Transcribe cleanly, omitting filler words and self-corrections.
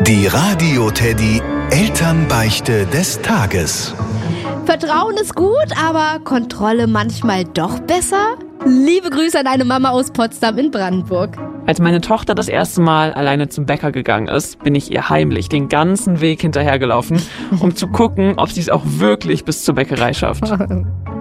Die Radio Teddy Elternbeichte des Tages. Vertrauen ist gut, aber Kontrolle manchmal doch besser? Liebe Grüße an eine Mama aus Potsdam in Brandenburg. Als meine Tochter das erste Mal alleine zum Bäcker gegangen ist, bin ich ihr heimlich den ganzen Weg hinterhergelaufen, um zu gucken, ob sie es auch wirklich bis zur Bäckerei schafft.